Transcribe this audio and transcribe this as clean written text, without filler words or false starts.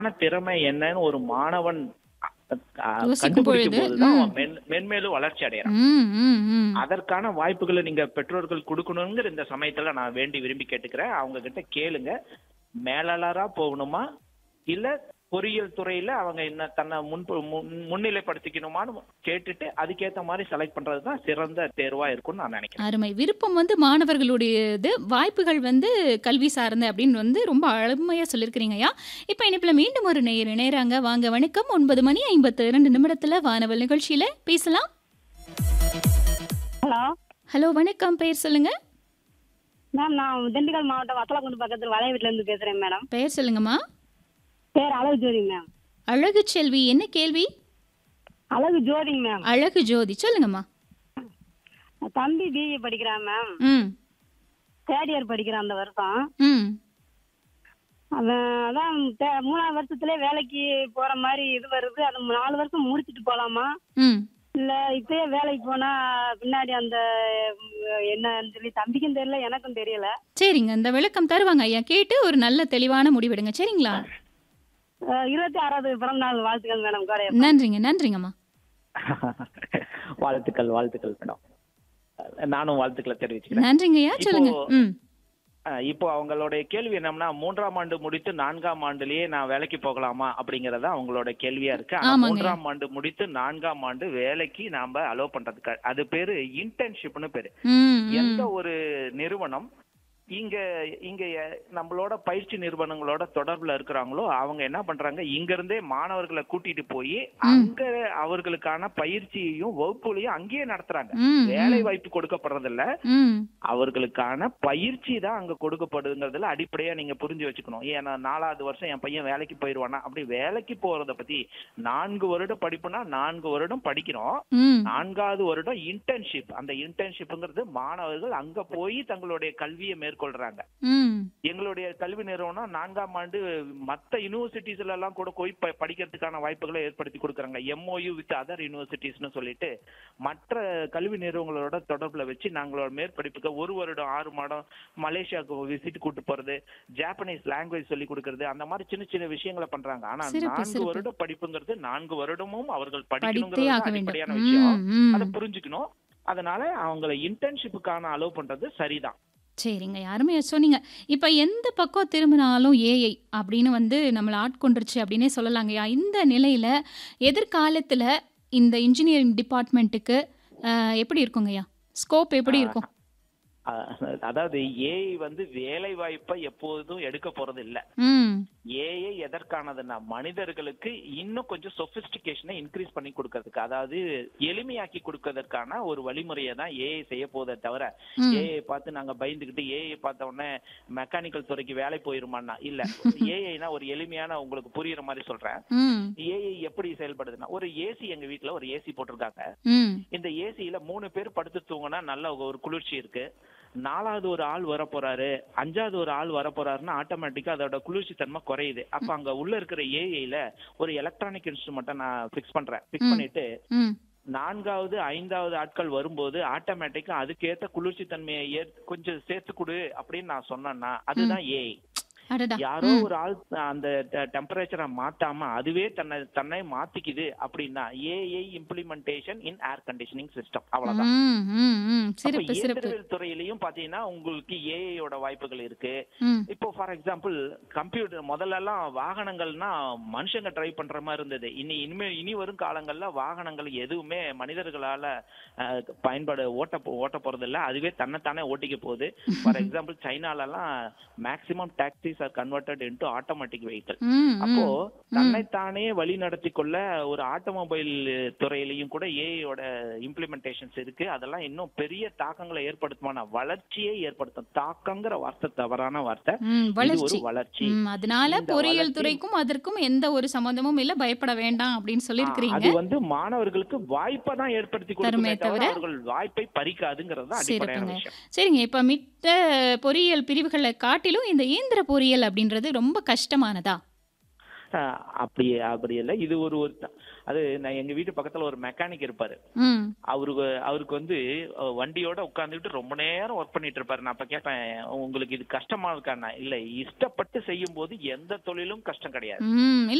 திறமை என்னன்னு ஒரு மாணவன் யோசிக்கும் கண்டுபிடிக்கும் பொழுது போதுதான் ம். அவன் மென்மேலும் வளர்ச்சி அடையறான். ம், ம், ம். அதற்கான வாய்ப்புகளை நீங்க பெற்றோர்கள் குடுக்கணுங்கிற இந்த சமயத்துல நான் வேண்டி விரும்பி கேட்டுக்கிறேன். அவங்க கிட்ட கேளுங்க. மேலாளரா போகணுமா? இல்ல பொறியியல் துறையில அவங்க என்ன தன்னை முன்னிலைப்படுத்திக்கணுமான்னு கேட்டுட்டு அதுக்கேத்த மாதிரி செலக்ட் பண்றதுதான் சிறந்த தேர்வா இருக்கும்னு நான் நினைக்கிறேன். அருமை. விருப்பம் மாணவர்களுடையது, வாய்ப்புகள் கல்வி சார்ந்த அப்படின்னு ரொம்ப அருமையா சொல்லியிருக்கிறீங்கய்யா. இப்ப இணைப்புல மீண்டும் ஒரு நேயர் இணையறாங்க. வாங்க வணக்கம். 9 மணி 52 நிமிடத்துல வானவல் நிகழ்ச்சியில பேசலாம். ஹலோ ஹலோ வணக்கம். பெயர் சொல்லுங்க. மேம், நான் திண்டுக்கல் மாவட்டம் வத்தலக்குண்டு பக்கத்தில் வளைய வீட்டுல இருந்து பேசுறேன் மேடம். பெயர் சொல்லுங்கம்மா. பேர் அழகு ஜோதிங்க மேம். அழகு செல்வி. என்ன கேள்வி? அழகு ஜோதிங்க மேம். அழகு ஜோதி. சொல்லுங்கம்மா. தம்பி பிஏ படிக்கிறான் மேம். ம். தேர்ட் இயர் படிக்கிறான் அந்த வருஷம். ம். அவன் அதான் 3ஆவது வருஷத்துல வேலைக்கு போற மாதிரி இது வருது. அது 4 வருஷம் முடிச்சுட்டு போலாமா, ம். இல்ல இப்பயே வேலைக்கு போனா பின்னாடி அந்த என்னன்னு சொல்லி தம்பிக்கும் தெரியல, எனக்கும் தெரியல. சரிங்க. இந்த விளக்கம் தருவாங்க ஐயா. கேட்டு ஒரு நல்ல தெளிவான முடிவெடுங்க. சரிங்களா? 26வது பிறந்த நாள் வாழ்த்துக்கள் மேடம். நன்றிங்க. நன்றிங்கம்மா. வாழ்த்துக்கள் மேடம். நானும் வாழ்த்துக்களை தெரிவிச்சுக்கிறேன். நன்றிங்கய்யா. சொல்லுங்க. இப்போ ம். இப்போ அவங்களுடைய கேள்வி என்னன்னா 3ஆம் ஆண்டு முடித்து 4ஆம் ஆண்டுலயே நான் வேலைக்கு போகலாமா அப்படிங்கறத அவங்களோட கேள்வியா இருக்கு. ஆனா ஆமாங்க. 3ஆம் ஆண்டு முடித்து 4ஆம் ஆண்டு வேலைக்கு நாம அலோவ் பண்றதுக்கு அது பேரு இன்டர்ன்ஷிப்னு பேரு. ம், எந்த ம். ஒரு நிறுவனம் இங்க இங்க நம்மளோட பயிற்சி நிறுவனங்களோட தொடர்புல இருக்கிறாங்களோ அவங்க என்ன பண்றாங்க, இங்க இருந்தே மாணவர்களை கூட்டிட்டு போய் ம். அங்க அவர்களுக்கான பயிற்சியையும் வகுப்புகளையும் அங்கேயே நடத்துறாங்க. ம், வேலை ம். வாய்ப்பு கொடுக்கப்படுறதில்ல, ம். அவர்களுக்கான பயிற்சி தான் அங்க கொடுக்கப்படுங்கிறதுல அடிப்படையா நீங்க புரிஞ்சு வச்சுக்கணும். ஏன்னா 4வது வருஷம் என் பையன் வேலைக்கு போயிடுவானா, அப்படி வேலைக்கு போறத பத்தி 4 வருடம் படிப்புனா 4 வருடம் படிக்கிறோம். ம். 4வது வருடம் இன்டர்ன்ஷிப். அந்த இன்டர்ன்ஷிப்ங்கிறது மாணவர்கள் அங்க போய் தங்களுடைய கல்வியை மேற்கொள்றாங்க. ம். எங்களுடைய கல்வி நிறுவனம் 4ஆம் ஆண்டு மத்த யூனிவர்சிட்டிஸ்ல எல்லாம் கூட போய் படிக்கிறதுக்கான வாய்ப்புகளை ஏற்படுத்தி கொடுக்கறாங்க. MOU வித் அதர் யூனிவர்சிட்டிஸ்னு சொல்லிட்டு மற்ற கல்வி நிறுவனங்களோட தொடர்புல வச்சு நாங்களோட மேற்படிப்புக்கு 1 வருடம் 6 மாதம் மலேசியாவுக்கு விசிட் கூட்டு போறது, ஜாப்பனீஸ் லாங்குவேஜ் சொல்லி கொடுக்கறது, அந்த மாதிரி சின்ன சின்ன விஷயங்களை பண்றாங்க. ஆனா சிறப்பு, 4 சிறப்பு. வருட படிப்புங்கிறது 4 வருடமும் அவர்கள் படித்தே படிக்கணுங்கிறது ஆக வேண்டும். அடிப்படையான விஷயம். ம், ம். அதை புரிஞ்சுக்கணும். அதனால அவங்களை இன்டர்ன்ஷிப்புக்கான அலோவ் பண்றது சரிதான். சரிங்க. அருமையா சொன்னீங்க. இப்ப எந்த பக்கம் திரும்பினாலும் ஏஐ அப்படின்னு நம்மள ஆட்கொண்டுருச்சு அப்படின்னே சொல்லலாங்கய்யா. இந்த நிலையில எதிர்காலத்துல இந்த இன்ஜினியரிங் டிபார்ட்மெண்ட்டுக்கு எப்படி இருக்குங்கய்யா? ஸ்கோப் எப்படி இருக்கும்? அதாவது ஏஐ வேலை வாய்ப்பை எப்போதும் எடுக்க போறது இல்ல. ம். ஏஐ எதற்கானதுன்னா மனிதர்களுக்கு இன்னும் கொஞ்சம் சொபிஸ்டிகேஷனை இன்க்ரீஸ் பண்ணி கொடுக்கறதுக்கு, அதாவது எளிமையாக்கி கொடுக்கறதுக்கான ஒரு வழிமுறையை தான் ஏஐ செய்ய போதே தவிர ம். ஏஐ பார்த்து நாங்க பயந்துகிட்டு ஏஐ பார்த்த உடனே மெக்கானிக்கல் துறைக்கு வேலை போயிருமான்னா இல்ல. ஏஐனா ஒரு எளிமையான உங்களுக்கு புரியுற மாதிரி சொல்றேன். ம். ஏஐ எப்படி செயல்படுதுன்னா, ஒரு ஏசி எங்க வீட்டுல ஒரு ஏசி போட்டிருக்காங்க. ம். இந்த ஏசியில 3 பேர் படுத்து தூங்கினா நல்ல ஒரு குளிர்ச்சி இருக்கு. 4வது ஒரு ஆள் வர போறாரு, 5வது ஒரு ஆள் வர போறாருன்னா ஆட்டோமேட்டிக்கா அதோட குளிர்ச்சி தன்மை குறையுது. அப்ப அங்க உள்ள இருக்கிற ஏஐல ஒரு எலக்ட்ரானிக் இன்ஸ்ட்ருமெண்ட்டை நான் ஃபிக்ஸ் பண்றேன். ஃபிக்ஸ் ம். பண்ணிட்டு ம். 4வது 5வது ஆட்கள் வரும்போது ஆட்டோமேட்டிக்கா அதுக்கேத்த குளிர்ச்சி தன்மையை கொஞ்சம் சேர்த்து கொடு அப்படின்னு நான் சொன்னேன்னா ம். அதுதான் ஏஐ. அடடா! யாரோ ம். ஒரு ஆள் அந்த டெம்பரேச்சரை மாத்தாம அதுவே தன்னை மாத்திக்குது அப்படின்னா ஏஐ இம்ப்ளிமெண்டேஷன் இன் ஏர் கண்டிஷனிங் சிஸ்டம். அவ்வளவுதான். ம், ம், ம். அப்ப சிறப்பு, சிறப்பு. இயந்திரவியல் துறையிலையும் பாத்தீங்கன்னா உங்களுக்கு ஏஐயோட வாய்ப்புகள் இருக்கு. ம். இப்போ ஃபார் எக்ஸாம்பிள் கம்ப்யூட்டர் முதல்ல எல்லாம் வாகனங்கள்னா மனுஷங்க டிரைவ் பண்ற மாதிரி இருந்தது. இனி வரும் காலங்கள்ல வாகனங்கள் எதுவுமே மனிதர்களால பயன்பாடு ஓட்ட போறது இல்ல, அதுவே தன்னைத்தானே ஓட்டிக்க போகுது. ஃபார் எக்ஸாம்பிள் சைனால எல்லாம் maximum taxis R converted into automatic vehicle. ம், அப்போ ம். ம். தன்னைத்தானே வழி நடத்தி கொள்ள ஒரு ஆட்டோமொபைல் துறையிலையும் கூட ஏஐயோட இம்ப்ளிமெண்டேஷன்ஸ் இருக்கு. அதெல்லாம் இன்னும் பெரிய தாக்கங்களை ஏற்படுத்துமான வளர்ச்சியை ஏற்படுத்தும். தாக்கங்கிற வார்த்தை தவறான வார்த்தை. ம். இது ஒரு வளர்ச்சி. வளர்ச்சி. அதனால இந்த பொறியியல் வளர்ச்சி துறைக்கும் அதற்கும் எந்த ஒரு சம்மந்தமும் இல்ல. பயப்பட வேண்டாம் அப்படின்னு சொல்லியிருக்கிறீங்க. அது மாணவர்களுக்கு வாய்ப்பை தான் ஏற்படுத்தி கொடுக்குமே தருமே தவிர தவிர அவர்கள் வாய்ப்பை பறிக்காதுங்கிறது தான் அடிப்படையான சிறப்புங்க. விஷயம். சரிங்க. இப்ப மித்த பொறியியல் பிரிவுகளை காட்டிலும் இந்த இயந்திர பொறியியல் அப்படின்றது ரொம்ப கஷ்டமானதா? அப்படி அப்படி இல்லை, இது ஒரு ஒரு அது நான் எங்க வீட்டு பக்கத்துல ஒரு மெக்கானிக் இருப்பாரு. ம். அவருக்கு வந்து வண்டியோட உட்கார்ந்துட்டு ரொம்ப நேரம் ஒர்க் பண்ணிட்டு இருப்பாரு. நான் அப்ப கேட்பேன், உங்களுக்கு இது கஷ்டமா இருக்கான்னா? இல்ல, இஷ்டப்பட்டு செய்யும் போது எந்த தொழிலும் கஷ்டம் கிடையாது. ம். இல்ல